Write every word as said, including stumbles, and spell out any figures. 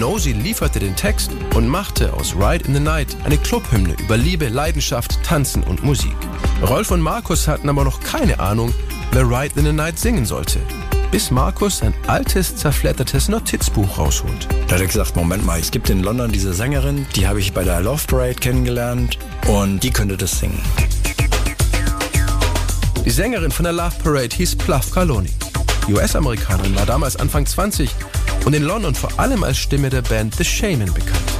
Nosy lieferte den Text und machte aus Ride in the Night eine Clubhymne über Liebe, Leidenschaft, Tanzen und Musik. Rolf und Markus hatten aber noch keine Ahnung, wer Ride in the Night singen sollte, bis Markus sein altes, zerfleddertes Notizbuch rausholt. Da hat er gesagt, Moment mal, es gibt in London diese Sängerin, die habe ich bei der Love Parade kennengelernt und die könnte das singen. Die Sängerin von der Love Parade hieß Pluff Carloni. Die U S-Amerikanerin war damals Anfang zwanzig und in London vor allem als Stimme der Band The Shamen bekannt.